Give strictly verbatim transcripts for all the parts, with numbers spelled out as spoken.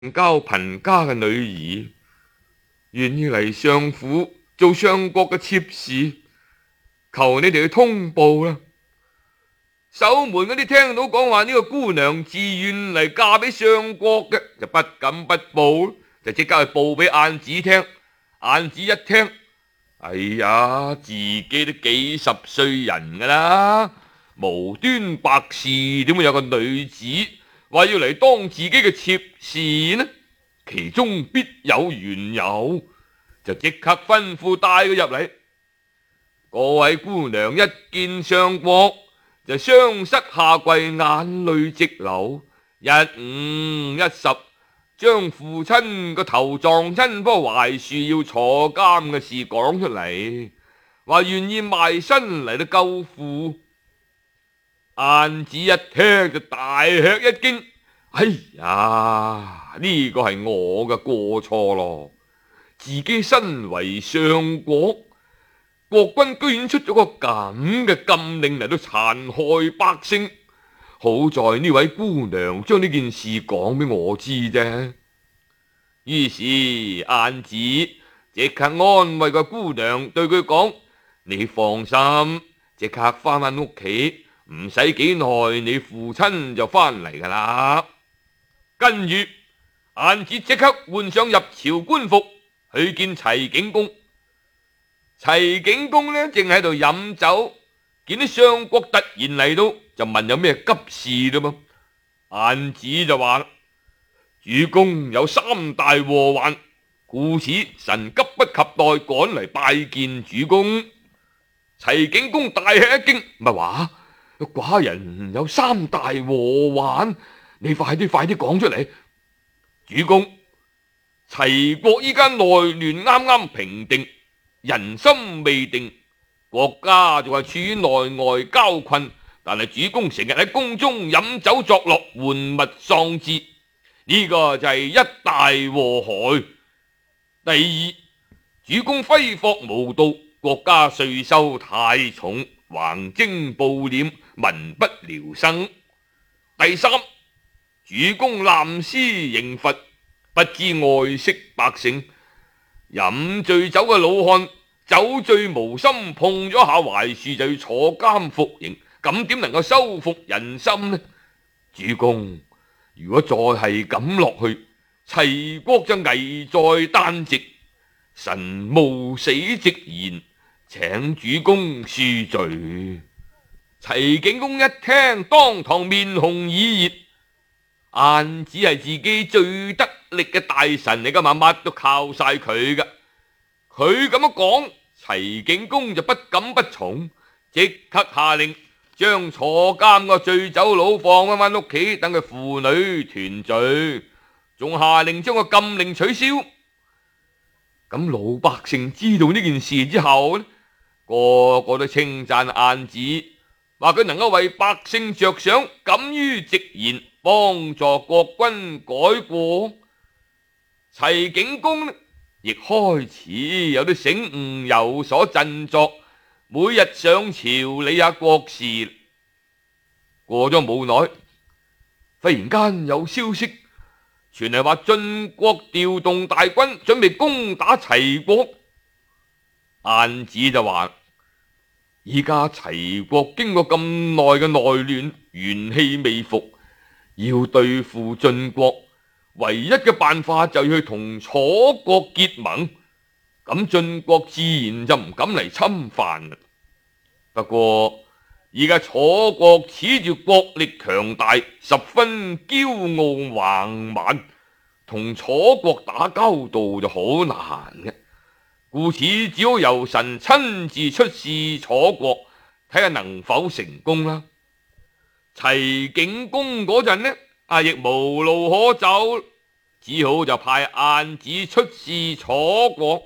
交貧家嘅女兒，願意嚟相府做相國嘅妾侍，求你哋去通報啦。守門嗰啲聽到講話呢個姑娘自願嚟嫁俾相國嘅，就不敢不報，就即刻去報俾晏子聽。晏子一聽，哎呀，自己都幾十歲人噶啦，無端白事點會有個女子話要嚟當自己嘅妾侍呢？其中必有緣由，就即刻吩咐帶佢入嚟。各位姑娘一見相國，就雙膝下跪，眼淚直流，一五一十將父親個頭撞親棵槐樹要坐監嘅事講出嚟，話願意賣身嚟到救父。晏子一聽就大吃一驚，哎呀，呢個係我嘅過錯咯！自己身為相國，國君居然出咗個咁嘅禁令嚟到殘害百姓，好在呢位姑娘將呢件事講俾我知啫。於是晏子即刻安慰個姑娘，對佢講：你放心，即刻翻返屋企，唔使幾耐，你父親就翻嚟噶啦。跟住晏子即刻換上入朝官服，去見齊景公。齊景公呢，正喺度飲酒，見啲相國突然嚟到，就問有咩急事啦嘛。晏子就話：主公有三大禍患，故此臣急不及待趕嚟拜見主公。齊景公大吃一驚，咪話寡人有三大禍患，你快啲快啲講出嚟。主公，齊國依家內亂啱啱平定，人心未定，國家仲係處於內外交困，但係主公成日喺宮中飲酒作樂，玩物喪志，呢個就係一大禍害。第二，主公揮霍無度，國家稅收太重，橫徵暴斂，民不聊生。第三，主公濫施刑罰，不知愛惜百姓。飲醉酒嘅老漢，酒醉無心碰咗下槐樹就要坐監服刑，咁點能夠收復人心呢？主公，如果再係咁落去，齊國就危在旦夕，臣冒死直言，請主公恕罪。齊景公一聽，當堂面紅耳熱。晏子係自己最得力嘅大臣嚟噶嘛，乜都靠晒佢噶。佢咁樣講，齊景公就不敢不從，即刻下令將坐監個醉酒佬放翻返屋企，等佢父女團聚，仲下令將個禁令取消。咁老百姓知道呢件事之後呢，個個都稱讚晏子，話佢能夠為百姓着想，敢於直言，幫助國君改過。齊景公呢，亦開始有啲醒悟，有所振作，每日上朝理下國事。過咗冇耐，忽然間有消息傳嚟，話晉國調動大軍，準備攻打齊國。晏子就話：依家齊國經過咁耐嘅內亂，元氣未復，要對付晉國，唯一嘅辦法就要去同楚國結盟，咁晉國自然就唔敢嚟侵犯。不過而家楚國恃住國力強大，十分驕傲橫蠻，同楚國打交道就好難嘅，故此只好由臣親自出使楚國，睇下能否成功啦。齊景公嗰陣呢，啊亦無路可走，只好就派晏子出使楚國。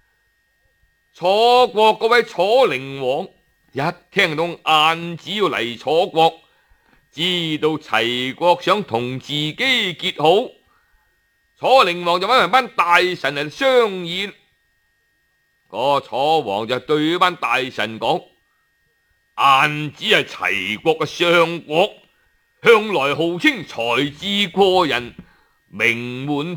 楚國嗰位楚靈王一聽到晏子要嚟楚國，知道齊國想同自己結好，楚靈王就揾埋班大臣嚟商議。個楚王就對班大臣講：晏子係齊國嘅相國，向來號稱才智過人， 名門